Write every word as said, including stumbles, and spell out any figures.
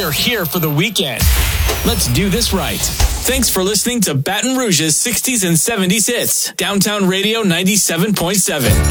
we're here for the weekend. Let's do this right. Thanks for listening to Baton Rouge's sixties and seventies hits. Downtown Radio ninety-seven point seven.